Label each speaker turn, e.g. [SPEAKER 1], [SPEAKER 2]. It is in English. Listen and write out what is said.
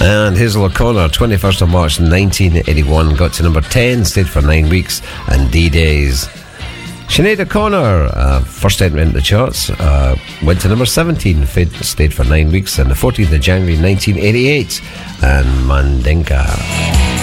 [SPEAKER 1] And Hazel O'Connor, 21st of March 1981, got to number 10, stayed for 9 weeks and D-Days. Sinead O'Connor, first entry into the charts, went to number 17, stayed for 9 weeks, and the 14th of January 1988, and Mandinka.